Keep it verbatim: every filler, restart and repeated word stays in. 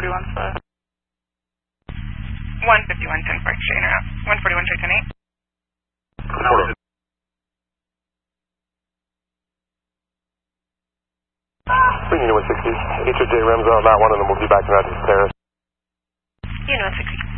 forty-one five. one fifty-one ten Park Street, interrupt. one forty-one Street, ten eight. Unit one sixty, H O J Remzo on that one, and then we'll be back around to the terrace. Unit one sixty.